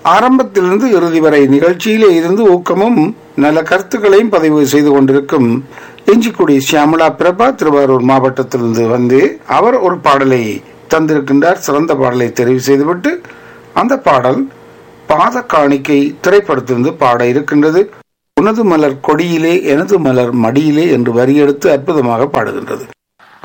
ஆரம்பத்திலிருந்து இறுதி வரை நிகழ்ச்சியிலே இருந்து ஊக்கமும் நல்ல கருத்துக்களையும் பதிவு செய்து கொண்டிருக்கும் இஞ்சிக்குடி சியாமலா பிரபா திருவாரூர் மாவட்டத்திலிருந்து வந்து அவர் ஒரு பாடலை தந்திருக்கின்றார். சிறந்த பாடலை தெரிவு செய்துவிட்டு அந்த பாடல் பாத காணிக்கை திரைப்படத்திலிருந்து பாட இருக்கின்றது. உனது மலர் கொடியிலே எனது மலர் மடியிலே என்று வரியெடுத்து அற்புதமாக பாடுகின்றது.